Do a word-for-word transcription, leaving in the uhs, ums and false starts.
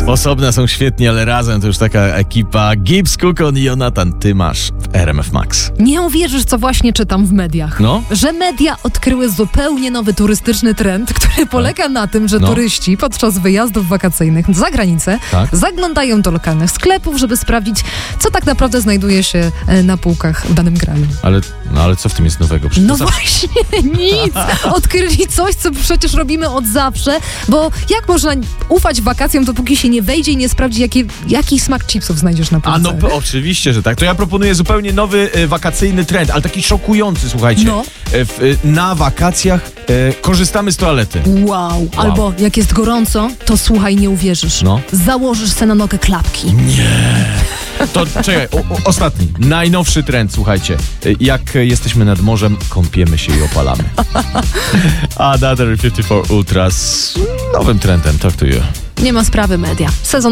Osobne są świetni, ale razem to już taka ekipa. Gibbs, Kukon i Jonathan, ty masz w R M F Max. Nie uwierzysz, co właśnie czytam w mediach. No? Że media odkryły zupełnie nowy turystyczny trend, który polega na tym, że No. turyści podczas wyjazdów wakacyjnych za granicę Tak. zaglądają do lokalnych sklepów, żeby sprawdzić, co tak naprawdę znajduje się e, na półkach w danym kraju. Ale, no ale co w tym jest nowego? Przecież No to właśnie, nic. Odkryli coś, co przecież robimy od zawsze, bo jak można ufać wakacjom, dopóki się nie wejdzie i nie sprawdzi, jakie, jaki smak chipsów znajdziesz na półce. A no p- oczywiście, że tak. To ja proponuję zupełnie nowy e, wakacyjny trend, ale taki szokujący, słuchajcie. No. E, w, e, na wakacjach e, korzystamy z toalety. Wow. Albo jak jest gorąco, to słuchaj, nie uwierzysz. No. Założysz se na nogę klapki. To czekaj, o, o, ostatni, najnowszy trend, słuchajcie. E, Jak e, jesteśmy nad morzem, kąpiemy się i opalamy. A Another pięćdziesiąt cztery Ultra z nowym trendem, talk to you. Nie ma sprawy, media. Sezon